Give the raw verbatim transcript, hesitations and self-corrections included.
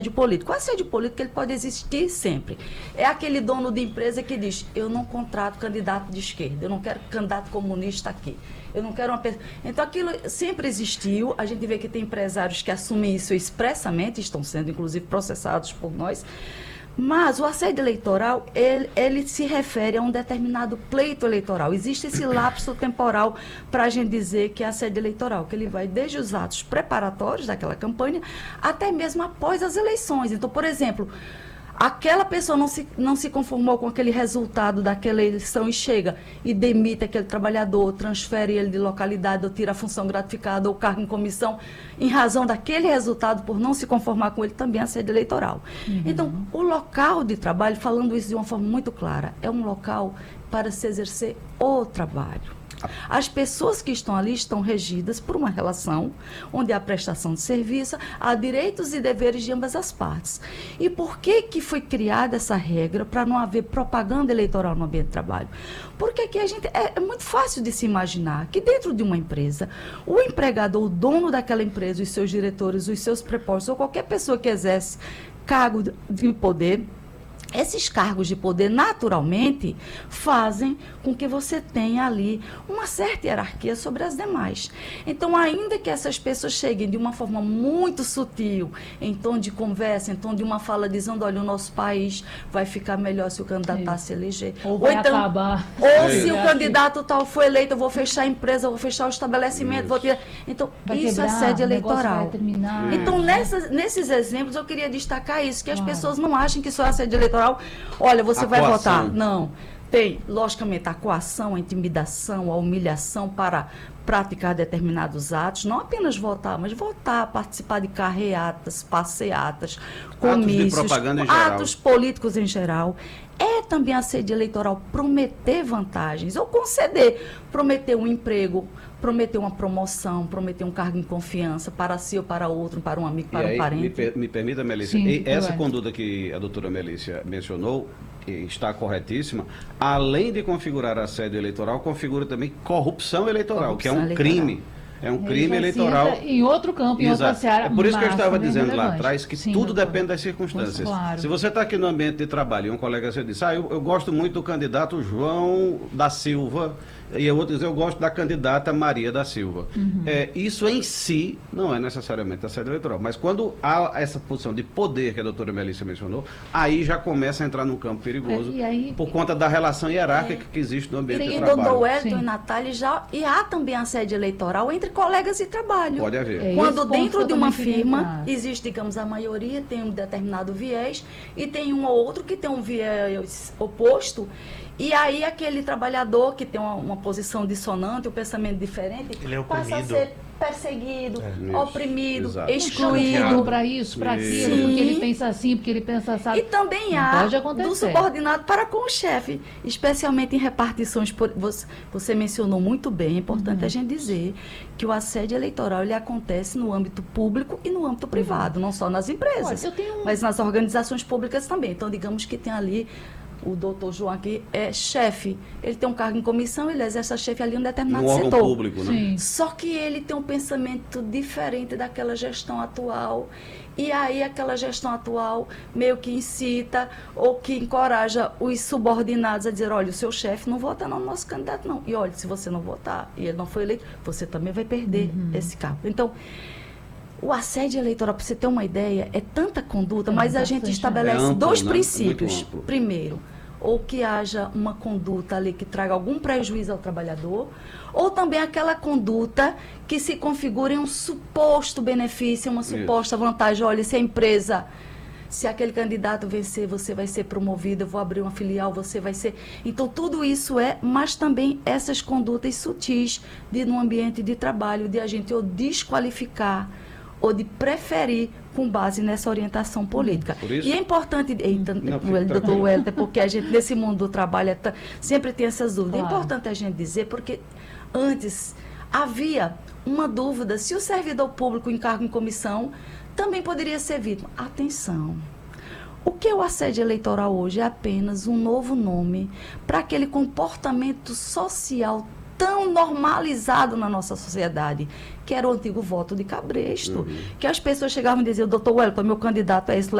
político. O assédio político ele pode existir sempre. É aquele dono de empresa que diz, eu não contrato candidato de esquerda, eu não quero candidato comunista aqui. Eu não quero uma pessoa... Então, aquilo sempre existiu. A gente vê que tem empresários que assumem isso expressamente, estão sendo, inclusive, processados por nós. Mas o assédio eleitoral, ele, ele se refere a um determinado pleito eleitoral. Existe esse lapso temporal para a gente dizer que é assédio eleitoral, que ele vai desde os atos preparatórios daquela campanha até mesmo após as eleições. Então, por exemplo, aquela pessoa não se, não se conformou com aquele resultado daquela eleição e chega e demite aquele trabalhador, transfere ele de localidade ou tira a função gratificada ou cargo em comissão em razão daquele resultado por não se conformar com ele, também é assédio eleitoral. Uhum. Então, o local de trabalho, falando isso de uma forma muito clara, é um local para se exercer o trabalho. As pessoas que estão ali estão regidas por uma relação onde há prestação de serviço, há direitos e deveres de ambas as partes. E por que que foi criada essa regra para não haver propaganda eleitoral no ambiente de trabalho? Porque aqui a gente, é, é muito fácil de se imaginar que dentro de uma empresa, o empregador, o dono daquela empresa, os seus diretores, os seus prepostos, ou qualquer pessoa que exerce cargo de poder, esses cargos de poder, naturalmente, fazem com que você tenha ali uma certa hierarquia sobre as demais. Então, ainda que essas pessoas cheguem de uma forma muito sutil, em tom de conversa, em tom de uma fala, dizendo, olha, o nosso país vai ficar melhor se o candidato é. se eleger. Ou vai ou então, acabar. Ou é. se é. o candidato tal for eleito, eu vou fechar a empresa, eu vou fechar o estabelecimento, vou tirar... Então, vai isso quebrar, é assédio eleitoral. Vai terminar. Então, nessas, nesses exemplos, eu queria destacar isso, que as claro. pessoas não achem que isso é assédio eleitoral. Olha, você a vai coação. votar. Não. Tem, logicamente, a coação, a intimidação, a humilhação para praticar determinados atos. Não apenas votar, mas votar, participar de carreatas, passeatas, comícios, atos de propaganda em geral. atos políticos em geral. É também assédio eleitoral prometer vantagens ou conceder, prometer um emprego, prometer uma promoção, prometer um cargo em confiança para si ou para outro, para um amigo, para e aí, um parente. Me, per, me permita, Melícia, Sim, e essa é. conduta que a doutora Melícia mencionou, está corretíssima, além de configurar assédio eleitoral, configura também corrupção eleitoral, corrupção que é um eleitoral. crime. É um crime eleitoral. Em outro campo, em Exato. outra seara. É por isso que eu estava dizendo relevante. lá atrás que Sim, tudo doutor. depende das circunstâncias. Claro. Se você está aqui no ambiente de trabalho e um colega seu diz, ah, eu, eu gosto muito do candidato João da Silva, e eu outro diz, eu gosto da candidata Maria da Silva. Uhum. É, isso em si não é necessariamente assédio eleitoral, mas quando há essa posição de poder que a doutora Melícia mencionou, aí já começa a entrar num campo perigoso, é, aí, por conta da relação hierárquica é. que existe no ambiente e, de e trabalho. E doutor Wellington e Natália, já, e há também assédio eleitoral entre colegas de trabalho. Pode haver. É, Quando dentro de uma firma entrar. existe, digamos, a maioria tem um determinado viés e tem um ou outro que tem um viés oposto. E aí aquele trabalhador que tem uma, uma posição dissonante, um pensamento diferente, Ele é passa a ser perseguido, é, oprimido, exato. excluído. Para isso, para aquilo, Sim. porque ele pensa assim, porque ele pensa assim. E também Não há pode acontecer. do subordinado para com o chefe, especialmente em repartições. Por, você, você mencionou muito bem, é importante uhum. a gente dizer que o assédio eleitoral ele acontece no âmbito público e no âmbito privado, não só nas empresas, Olha, eu tenho um... mas nas organizações públicas também. Então, digamos que tem ali o doutor João aqui é chefe, ele tem um cargo em comissão, ele exerce a chefe ali em um determinado no órgão setor. público, né? Sim. Só que ele tem um pensamento diferente daquela gestão atual, e aí aquela gestão atual meio que incita ou que encoraja os subordinados a dizer, olha, o seu chefe não vota não no nosso candidato não, e olha, se você não votar e ele não foi eleito, você também vai perder uhum. esse cargo. Então, o assédio eleitoral, para você ter uma ideia, é tanta conduta, é mas a gente estabelece é amplo, dois né? princípios. É Primeiro, ou que haja uma conduta ali que traga algum prejuízo ao trabalhador, ou também aquela conduta que se configure em um suposto benefício, uma suposta Isso. vantagem. Olha, se a empresa, se aquele candidato vencer, você vai ser promovido, eu vou abrir uma filial, você vai ser... Então, tudo isso é, mas também essas condutas sutis de, no ambiente de trabalho, de a gente ou desqualificar, ou de preferir com base nessa orientação política. E é importante, eita, doutor Wellington, porque a gente, nesse mundo do trabalho, é sempre tem essas dúvidas. Claro. É importante a gente dizer, porque antes havia uma dúvida se o servidor público em cargo em comissão também poderia ser vítima. Atenção! O que é o assédio eleitoral hoje é apenas um novo nome para aquele comportamento social tão normalizado na nossa sociedade, que era o antigo voto de cabresto. Uhum. Que as pessoas chegavam e diziam, doutor Wellington, meu candidato é esse,